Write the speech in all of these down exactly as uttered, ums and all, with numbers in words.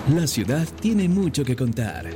La ciudad tiene mucho que contar.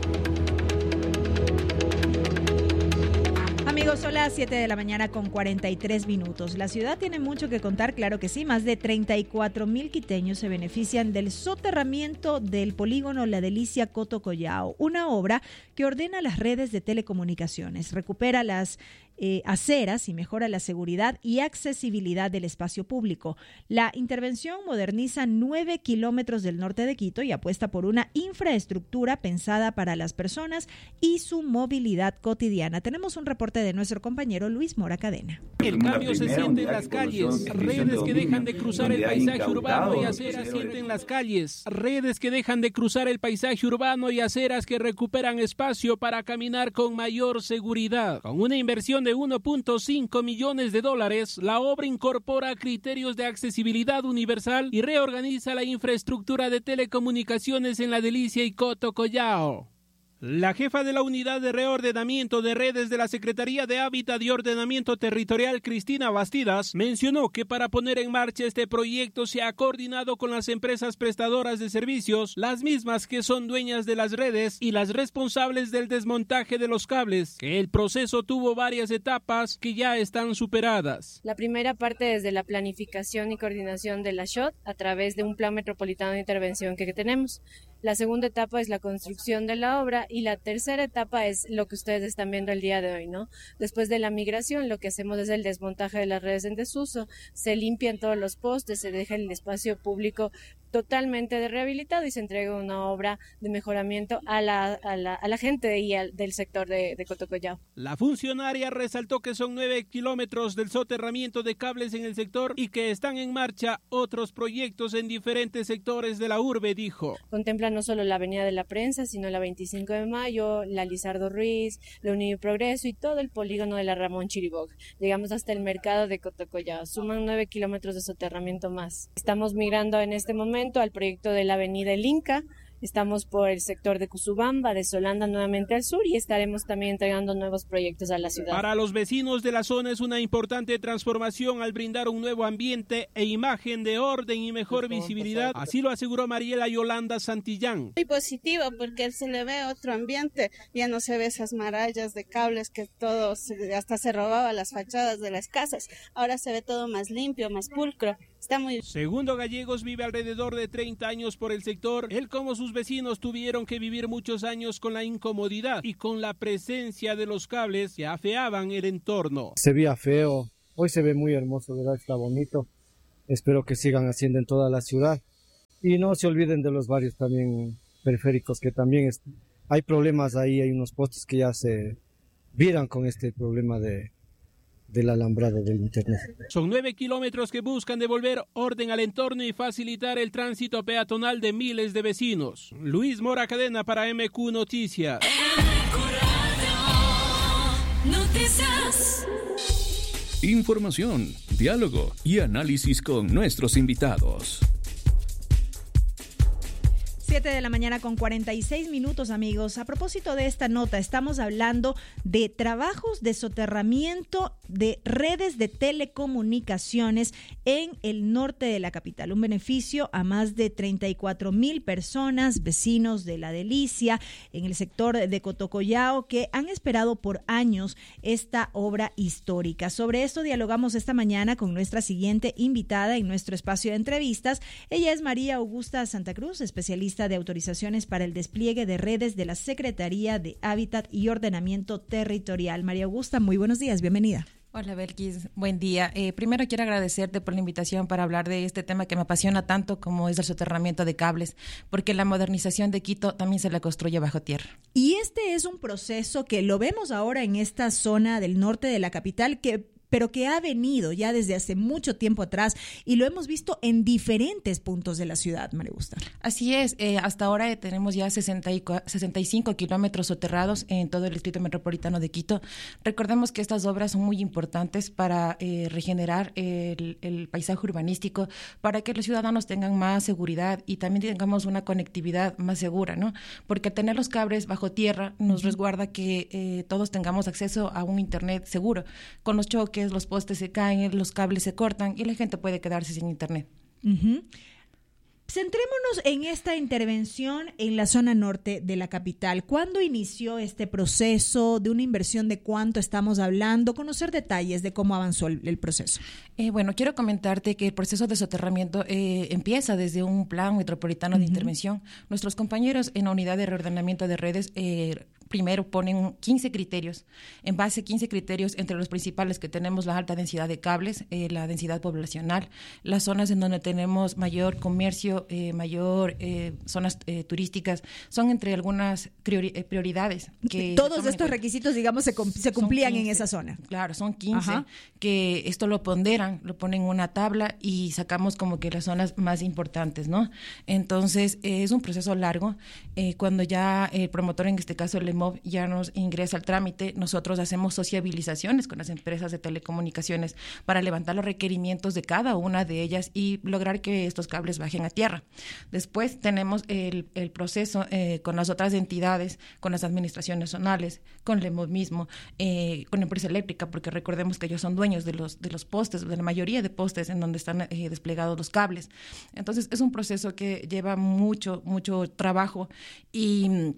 Amigos, son las siete de la mañana con cuarenta y tres minutos. La ciudad tiene mucho que contar, claro que sí. Más de treinta y cuatro mil quiteños se benefician del soterramiento del polígono La Delicia Coto-Collao, una obra que ordena las redes de telecomunicaciones, recupera las Eh, aceras y mejora la seguridad y accesibilidad del espacio público. La intervención moderniza nueve kilómetros del norte de Quito y apuesta por una infraestructura pensada para las personas y su movilidad cotidiana. Tenemos un reporte de nuestro compañero Luis Mora Cadena. El cambio se siente en las calles, redes que dejan de cruzar el paisaje urbano y aceras sienten las calles, redes que dejan de cruzar el paisaje urbano y aceras que recuperan espacio para caminar con mayor seguridad. Con una inversión de uno punto cinco millones de dólares, la obra incorpora criterios de accesibilidad universal y reorganiza la infraestructura de telecomunicaciones en La Delicia y Coto-Collao. La jefa de la Unidad de Reordenamiento de Redes de la Secretaría de Hábitat y Ordenamiento Territorial, Cristina Bastidas, mencionó que para poner en marcha este proyecto se ha coordinado con las empresas prestadoras de servicios, las mismas que son dueñas de las redes y las responsables del desmontaje de los cables, que el proceso tuvo varias etapas que ya están superadas. La primera parte desde la planificación y coordinación de la S H O T a través de un plan metropolitano de intervención que tenemos. La segunda etapa es la construcción de la obra y la tercera etapa es lo que ustedes están viendo el día de hoy, ¿no? Después de la migración, lo que hacemos es el desmontaje de las redes en desuso, se limpian todos los postes, se deja el espacio público totalmente rehabilitado y se entrega una obra de mejoramiento a la, a la, a la gente y al, del sector de, de Coto-Collao. La funcionaria resaltó que son nueve kilómetros del soterramiento de cables en el sector y que están en marcha otros proyectos en diferentes sectores de la urbe, dijo. Contempla no solo la Avenida de la Prensa, sino la veinticinco de mayo, la Lizardo Ruiz, la Unión y Progreso y todo el polígono de la Ramón Chiriboga. Llegamos hasta el mercado de Coto-Collao. Suman nueve kilómetros de soterramiento más. Estamos migrando en este momento al proyecto de la Avenida El Inca. Estamos por el sector de Cusubamba, de Solanda nuevamente al sur y estaremos también entregando nuevos proyectos a la ciudad. Para los vecinos de la zona es una importante transformación al brindar un nuevo ambiente e imagen de orden y mejor visibilidad. Así lo aseguró Mariela Yolanda Santillán. Muy positivo porque se le ve otro ambiente, ya no se ve esas marallas de cables que todos, hasta se robaba las fachadas de las casas. Ahora se ve todo más limpio, más pulcro. Está muy... Segundo Gallegos vive alrededor de treinta años por el sector. Él como sus vecinos tuvieron que vivir muchos años con la incomodidad y con la presencia de los cables que afeaban el entorno. Se veía feo, hoy se ve muy hermoso, ¿verdad? Está bonito. Espero que sigan haciendo en toda la ciudad. Y no se olviden de los barrios también periféricos, que también es... hay problemas ahí, hay unos postes que ya se viran con este problema de... del alambrado del internet. Son nueve kilómetros que buscan devolver orden al entorno y facilitar el tránsito peatonal de miles de vecinos. Luis Mora Cadena para M Q Noticias. Noticias. Información, diálogo y análisis con nuestros invitados. siete de la mañana con cuarenta y seis minutos, amigos. A propósito de esta nota, estamos hablando de trabajos de soterramiento de redes de telecomunicaciones en el norte de la capital. Un beneficio a más de treinta y cuatro mil personas, vecinos de La Delicia, en el sector de Coto-Collao, que han esperado por años esta obra histórica. Sobre esto dialogamos esta mañana con nuestra siguiente invitada en nuestro espacio de entrevistas. Ella es María Augusta Santa Cruz, especialista de autorizaciones para el despliegue de redes de la Secretaría de Hábitat y Ordenamiento Territorial. María Augusta, muy buenos días, bienvenida. Hola Belkis, buen día. Eh, primero quiero agradecerte por la invitación para hablar de este tema que me apasiona tanto como es el soterramiento de cables, porque la modernización de Quito también se la construye bajo tierra. Y este es un proceso que lo vemos ahora en esta zona del norte de la capital, que pero que ha venido ya desde hace mucho tiempo atrás y lo hemos visto en diferentes puntos de la ciudad, María Augusta. Así es, eh, hasta ahora tenemos ya sesenta y cinco kilómetros soterrados en todo el distrito metropolitano de Quito. Recordemos que estas obras son muy importantes para eh, regenerar el, el paisaje urbanístico, para que los ciudadanos tengan más seguridad y también tengamos una conectividad más segura, ¿no? Porque tener los cables bajo tierra nos resguarda que eh, todos tengamos acceso a un internet seguro. Con los choques, los postes se caen, los cables se cortan y la gente puede quedarse sin internet. Uh-huh. Centrémonos en esta intervención en la zona norte de la capital. ¿Cuándo inició este proceso? ¿De una inversión de cuánto estamos hablando? Conocer detalles de cómo avanzó el, el proceso. Eh, bueno, quiero comentarte que el proceso de soterramiento eh, empieza desde un plan metropolitano de uh-huh. intervención. Nuestros compañeros en la unidad de reordenamiento de redes eh, primero ponen quince criterios. En base a quince criterios, entre los principales que tenemos la alta densidad de cables, eh, la densidad poblacional, las zonas en donde tenemos mayor comercio, eh, mayor eh, zonas eh, turísticas, son entre algunas priori- eh, prioridades. Que Todos estos requisitos, digamos, se, com- se cumplían quince, en esa zona. Claro, son quince, Ajá. que esto lo ponderan, lo ponen en una tabla y sacamos como que las zonas más importantes, ¿no? Entonces, eh, es un proceso largo. Eh, cuando ya el promotor, en este caso el E M O V, ya nos ingresa al trámite, nosotros hacemos sociabilizaciones con las empresas de telecomunicaciones para levantar los requerimientos de cada una de ellas y lograr que estos cables bajen a tierra. Después tenemos el, el proceso eh, con las otras entidades, con las administraciones zonales, con el E M O V mismo, eh, con la empresa eléctrica, porque recordemos que ellos son dueños de los, de los postes, de la mayoría de postes en donde están eh, desplegados los cables. Entonces, es un proceso que lleva mucho, mucho trabajo y...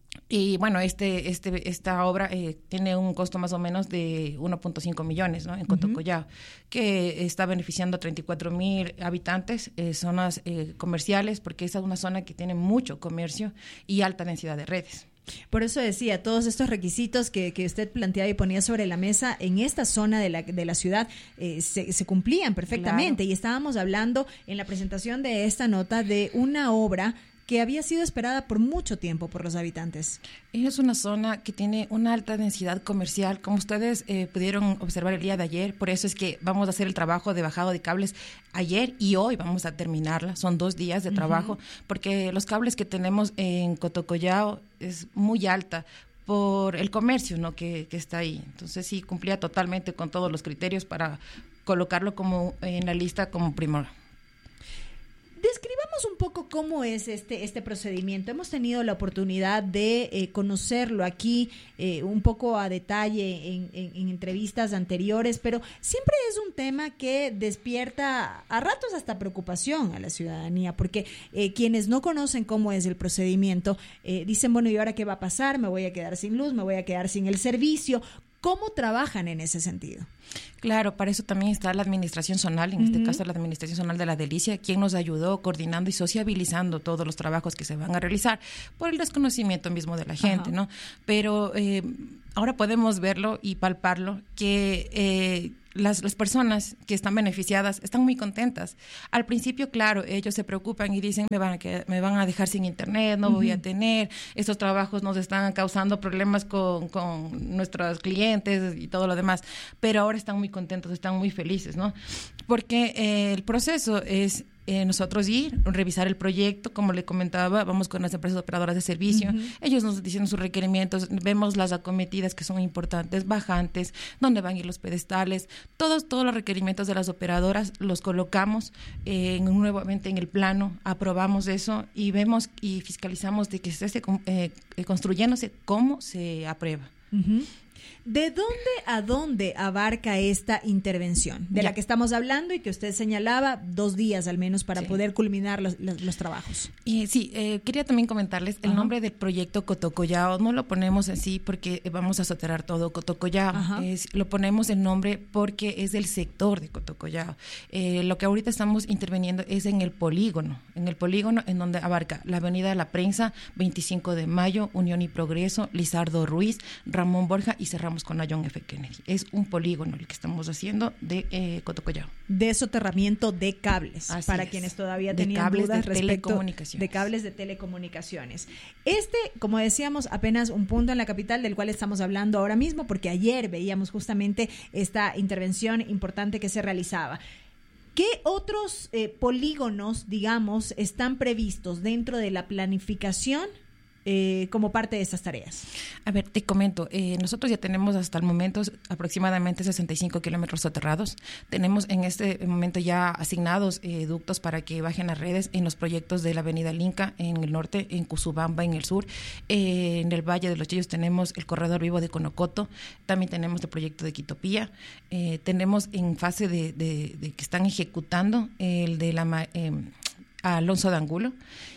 Y bueno, este, este, esta obra eh, tiene un costo más o menos de uno punto cinco millones, ¿no? En Cotocollao, uh-huh. que está beneficiando a treinta y cuatro mil habitantes, eh, zonas eh, comerciales, porque esa es una zona que tiene mucho comercio y alta densidad de redes. Por eso decía, todos estos requisitos que, que usted planteaba y ponía sobre la mesa en esta zona de la, de la ciudad eh, se, se cumplían perfectamente. Claro. Y estábamos hablando en la presentación de esta nota de una obra que había sido esperada por mucho tiempo por los habitantes. Es una zona que tiene una alta densidad comercial, como ustedes eh, pudieron observar el día de ayer, por eso es que vamos a hacer el trabajo de bajado de cables ayer y hoy vamos a terminarla, son dos días de trabajo, uh-huh. porque los cables que tenemos en Cotocollao es muy alta por el comercio, ¿no? que, que está ahí, entonces sí cumplía totalmente con todos los criterios para colocarlo como en la lista como primor. Describamos un poco cómo es este, este procedimiento. Hemos tenido la oportunidad de eh, conocerlo aquí eh, un poco a detalle en, en, en entrevistas anteriores, pero siempre es un tema que despierta a ratos hasta preocupación a la ciudadanía, porque eh, quienes no conocen cómo es el procedimiento eh, dicen, bueno, ¿y ahora qué va a pasar? Me voy a quedar sin luz, me voy a quedar sin el servicio. ¿Cómo trabajan en ese sentido? Claro, para eso también está la administración zonal, en uh-huh. este caso la administración zonal de La Delicia, quien nos ayudó coordinando y sociabilizando todos los trabajos que se van a realizar por el desconocimiento mismo de la gente, uh-huh. ¿no? Pero eh, ahora podemos verlo y palparlo que eh, las, las personas que están beneficiadas están muy contentas. Al principio, claro, ellos se preocupan y dicen, me van a, quedar, me van a dejar sin internet, no uh-huh. voy a tener, estos trabajos nos están causando problemas con, con nuestros clientes y todo lo demás, pero ahora están muy contentos, están muy felices, ¿no? Porque eh, el proceso es eh, nosotros ir, revisar el proyecto, como le comentaba, vamos con las empresas operadoras de servicio, uh-huh. ellos nos dicen sus requerimientos, vemos las acometidas que son importantes, bajantes, dónde van a ir los pedestales, todos, todos los requerimientos de las operadoras los colocamos eh, nuevamente en el plano, aprobamos eso y vemos y fiscalizamos de que se esté eh, construyéndose cómo se aprueba. Uh-huh. ¿De dónde a dónde abarca esta intervención de ya. la que estamos hablando y que usted señalaba dos días al menos para sí. poder culminar los, los, los trabajos? Eh, sí, eh, quería también comentarles el Ajá. nombre del proyecto Cotocollao. No lo ponemos así porque vamos a soterrar todo Cotocollao. Es, lo ponemos el nombre porque es del sector de Cotocollao. Eh, lo que ahorita estamos interviniendo es en el polígono, en el polígono en donde abarca la Avenida de la Prensa, veinticinco de mayo, Unión y Progreso, Lizardo Ruiz, Ramón Borja y cerramos con la John F. Kennedy. Es un polígono el que estamos haciendo de eh, Cotocollao. De soterramiento de cables, Así para es. quienes todavía de tenían cables dudas de respecto telecomunicaciones. de cables de telecomunicaciones. Este, como decíamos, apenas un punto en la capital del cual estamos hablando ahora mismo, porque ayer veíamos justamente esta intervención importante que se realizaba. ¿Qué otros eh, polígonos, digamos, están previstos dentro de la planificación Eh, como parte de estas tareas? A ver, te comento, eh, nosotros ya tenemos hasta el momento aproximadamente sesenta y cinco kilómetros soterrados. Tenemos en este momento ya asignados eh, ductos para que bajen las redes en los proyectos de la Avenida El Inca en el norte, en Cusubamba en el sur. Eh, en el Valle de los Chillos tenemos el corredor vivo de Conocoto, también tenemos el proyecto de Quitopía, eh, tenemos en fase de, de, de que están ejecutando el de la... Eh, Alonso de Angulo.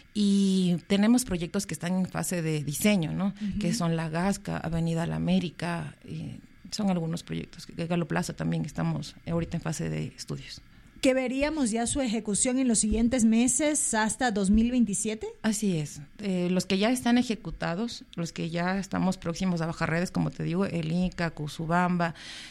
Y tenemos proyectos que están en fase de diseño, ¿no? Uh-huh. Que son La Gasca, Avenida La América, y son algunos proyectos. Galo Plaza también estamos ahorita en fase de estudios. ¿Que veríamos ya su ejecución en los siguientes meses hasta dos mil veintisiete? Así es. Eh, los que ya están ejecutados, los que ya estamos próximos a bajar redes, como te digo, el Inca, Cusubamba,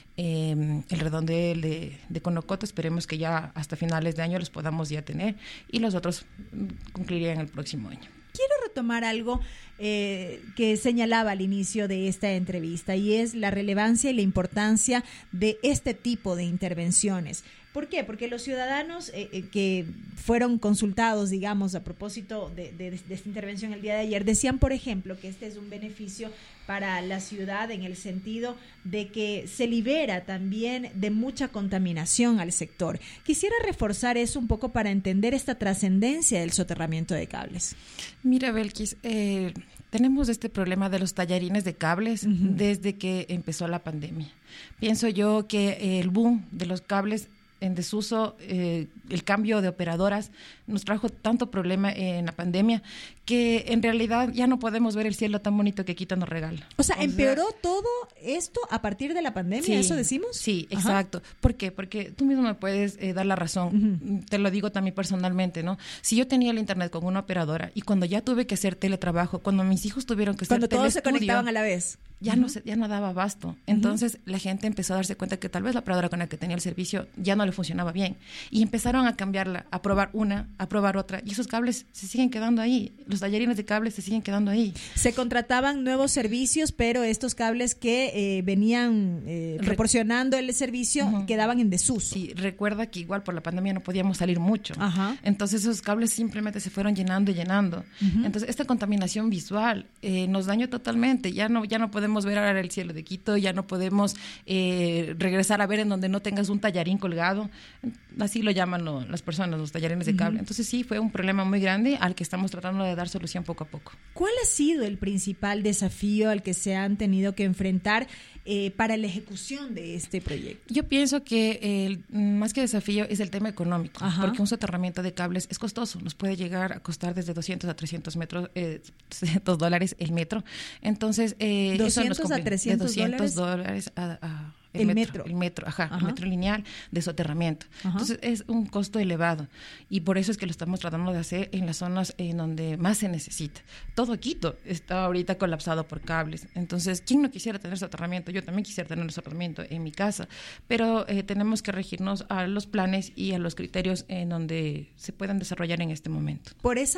eh, el Redondel de, de Conocoto, esperemos que ya hasta finales de año los podamos ya tener, y los otros concluirían el próximo año. Quiero retomar algo eh, que señalaba al inicio de esta entrevista, y es la relevancia y la importancia de este tipo de intervenciones. ¿Por qué? Porque los ciudadanos eh, eh, que fueron consultados, digamos, a propósito de, de, de esta intervención el día de ayer, decían, por ejemplo, que este es un beneficio para la ciudad en el sentido de que se libera también de mucha contaminación al sector. Quisiera reforzar eso un poco para entender esta trascendencia del soterramiento de cables. Mira, Belkis, eh, tenemos este problema de los tallarines de cables uh-huh. desde que empezó la pandemia. Pienso yo que el boom de los cables en desuso, eh, el cambio de operadoras nos trajo tanto problema en la pandemia que en realidad ya no podemos ver el cielo tan bonito que Quito nos regala. O sea, o ¿empeoró sea, todo esto a partir de la pandemia? Sí, ¿eso decimos? Sí, exacto. Ajá. ¿Por qué? Porque tú mismo me puedes eh, dar la razón. Uh-huh. Te lo digo también personalmente, ¿no? Si yo tenía el internet con una operadora y cuando ya tuve que hacer teletrabajo, cuando mis hijos tuvieron que hacer telestudio, cuando todos se conectaban a la vez, ya uh-huh. no se, ya no daba abasto. Entonces uh-huh. la gente empezó a darse cuenta que tal vez la operadora con la que tenía el servicio ya no le funcionaba bien y empezaron a cambiarla, a probar una, a probar otra, y esos cables se siguen quedando ahí, los tallarines de cables se siguen quedando ahí. Se contrataban nuevos servicios, pero estos cables que eh, venían eh, proporcionando el servicio uh-huh. quedaban en desuso. Sí, recuerda que igual por la pandemia no podíamos salir mucho, uh-huh. entonces esos cables simplemente se fueron llenando y llenando. Uh-huh. Entonces esta contaminación visual eh, nos dañó totalmente, ya no, ya no podemos ver ahora el cielo de Quito, ya no podemos eh, regresar a ver en donde no tengas un tallarín colgado, así lo llaman lo, las personas, los tallarines de cable. Uh-huh. Entonces sí, fue un problema muy grande al que estamos tratando de dar solución poco a poco. ¿Cuál ha sido el principal desafío al que se han tenido que enfrentar eh, para la ejecución de este proyecto? Yo pienso que el más que desafío es el tema económico, Ajá. porque un soterramiento de cables es costoso, nos puede llegar a costar desde doscientos a trescientos metros, eh, trescientos dólares el metro. Entonces, eh, doscientos eso nos a trescientos de doscientos dólares a, a El El, metro, metro. El metro, ajá, ajá. el metro lineal de soterramiento. Ajá. Entonces es un costo elevado y por eso es que lo estamos tratando de hacer en las zonas en donde más se necesita. Todo Quito está ahorita colapsado por cables. Entonces, ¿quién no quisiera tener soterramiento? Yo también quisiera tener soterramiento en mi casa, pero eh, tenemos que regirnos a los planes y a los criterios en donde se puedan desarrollar en este momento. Por esa